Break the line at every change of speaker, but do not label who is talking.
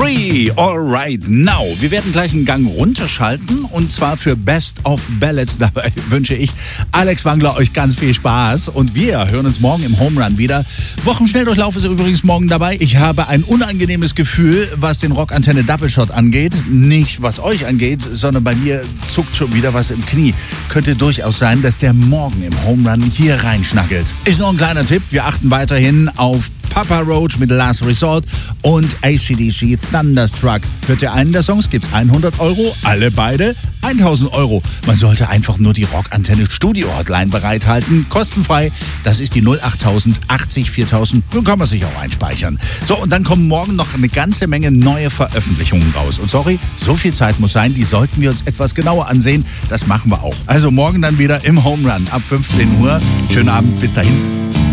Free, all right now. Wir werden gleich einen Gang runterschalten und zwar für Best of Ballads. Dabei wünsche ich Alex Wangler euch ganz viel Spaß und wir hören uns morgen im Home Run wieder. Wochenschnelldurchlauf ist übrigens morgen dabei. Ich habe ein unangenehmes Gefühl, was den Rockantenne Doubleshot angeht. Nicht was euch angeht, sondern bei mir zuckt schon wieder was im Knie. Könnte durchaus sein, dass der morgen im Home Run hier reinschnackelt. Ist noch ein kleiner Tipp. Wir achten weiterhin auf Papa Roach mit Last Resort und AC/DC Thunderstruck. Hört ihr einen der Songs, gibt's 100 Euro, alle beide 1000 Euro. Man sollte einfach nur die Rockantenne Studio Hotline bereithalten, kostenfrei. Das ist die 08000 80 4000. Nun kann man sich auch einspeichern. So, und dann kommen morgen noch eine ganze Menge neue Veröffentlichungen raus. Und sorry, so viel Zeit muss sein, die sollten wir uns etwas genauer ansehen. Das machen wir auch. Also morgen dann wieder im Home Run ab 15 Uhr. Schönen Abend, bis dahin.